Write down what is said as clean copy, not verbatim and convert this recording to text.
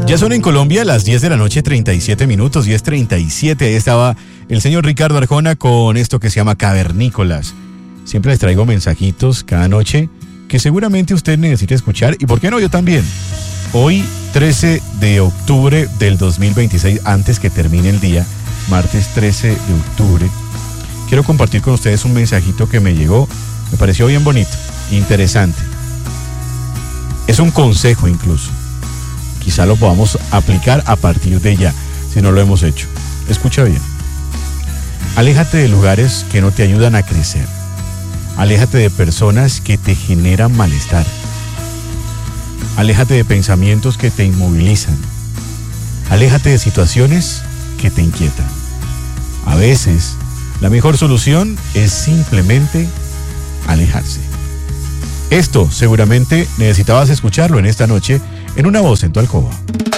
Ya son en Colombia las 10 de la noche, 37 minutos, 10:37. Ahí estaba el señor Ricardo Arjona con esto que se llama Cavernícolas. Siempre les traigo mensajitos cada noche que seguramente usted necesita escuchar, y por qué no, yo también. Hoy, 13 de octubre del 2026, antes que termine el día, martes 13 de octubre, quiero compartir con ustedes un mensajito que me llegó. Me pareció bien bonito, interesante. Es un consejo incluso. Quizá lo podamos aplicar a partir de ya, si no lo hemos hecho. Escucha bien. Aléjate de lugares que no te ayudan a crecer. Aléjate de personas que te generan malestar. Aléjate de pensamientos que te inmovilizan. Aléjate de situaciones que te inquietan. A veces, la mejor solución es simplemente alejarse. Esto seguramente necesitabas escucharlo en esta noche en Una Voz en tu Alcoba.